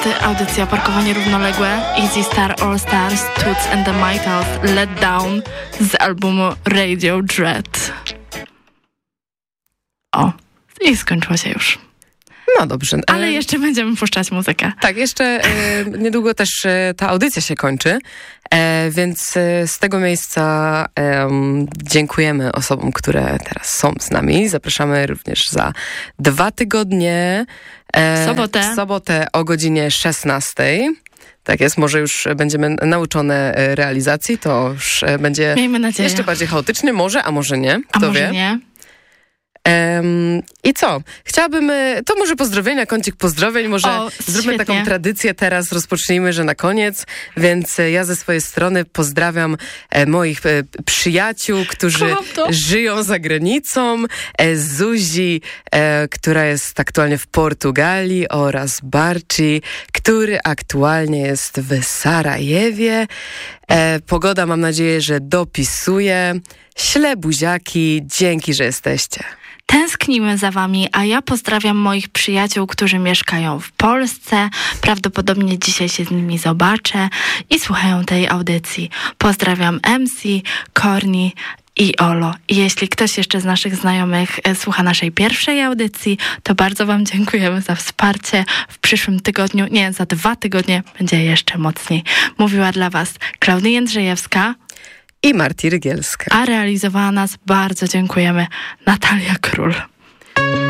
audycja Parkowanie Równoległe, Easy Star All Stars, Toots and the Maytals, Let Down z albumu Radio Dread. O, i skończyło się już. No dobrze. Ale jeszcze będziemy puszczać muzykę. Tak, jeszcze niedługo też ta audycja się kończy, więc z tego miejsca dziękujemy osobom, które teraz są z nami. Zapraszamy również za 2 tygodnie. W sobotę o godzinie 16:00. Tak jest, może już będziemy nauczone realizacji, to już będzie jeszcze bardziej chaotycznie, może, a może nie, kto wie. Nie. I co? Chciałabym, to może pozdrowienia, kącik pozdrowień, może zróbmy świetnie. taką tradycję teraz, rozpocznijmy, że na koniec, więc ja ze swojej strony pozdrawiam moich przyjaciół, którzy żyją za granicą, Zuzi, która jest aktualnie w Portugalii, oraz Barci, który aktualnie jest w Sarajewie. Pogoda, mam nadzieję, że dopisuje. Śle buziaki, dzięki, że jesteście. Tęsknimy za wami, a ja pozdrawiam moich przyjaciół, którzy mieszkają w Polsce. Prawdopodobnie dzisiaj się z nimi zobaczę i słuchają tej audycji. Pozdrawiam MC, Korni i Olo. I jeśli ktoś jeszcze z naszych znajomych słucha naszej pierwszej audycji, to bardzo wam dziękujemy za wsparcie. W przyszłym tygodniu, za 2 tygodnie będzie jeszcze mocniej. Mówiła dla was Klaudia Jędrzejewska i Marti Rygielska. A realizowała nas, bardzo dziękujemy, Natalia Król.